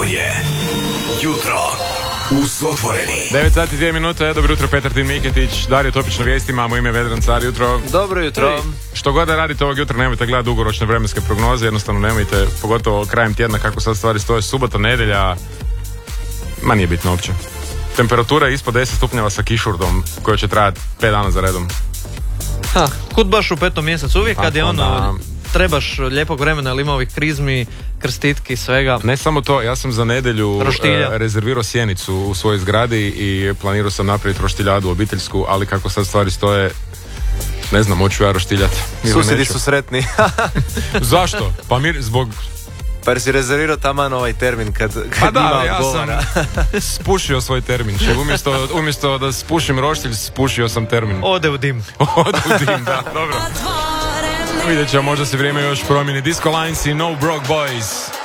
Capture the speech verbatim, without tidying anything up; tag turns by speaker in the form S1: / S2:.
S1: Ovo je Jutro uz otvoreni.
S2: devet sati dvije minute, dobro jutro, Petar Tin Miketić, Dario Topić na vijestima, moje ime Vedran Car, jutro.
S3: Dobro jutro.
S2: Što god da radite ovog jutra, nemojte gledati dugoročne vremenske prognoze, jednostavno nemojte, pogotovo krajem tjedna kako sad stvari stoje, subota, nedjelja, ma nije bitno uopće. Temperatura je ispod deset stupnjeva sa kišurdom, koja će trajati pet dana za redom.
S3: Ha, kud baš u petom mjesecu, uvijek kad je ono,
S2: da.
S3: trebaš lijepog vremena, ili ima ovih krizmi, krstitki, svega.
S2: Ne samo to, ja sam za nedjelju
S3: Roštilja.
S2: e, rezervirao sjenicu u svojoj zgradi i planirao sam napraviti roštiljadu obiteljsku, ali kako sad stvari stoje, ne znam, hoću ja roštiljati.
S4: Susjedi su sretni.
S2: Zašto? Pa mir, zbog...
S4: Pa jer si rezervirao taman ovaj termin kad, kad
S2: Pa da,
S4: ima
S2: ja
S4: odgovora.
S2: sam spušio svoj termin. Umjesto, umjesto da spušim roštilj, spušio sam termin.
S3: Ode u dim.
S2: Ode u dim, da, dobro. Vidjet ćemo, možda se vrijeme još promijeni. Disco Lines i No Broke Boys.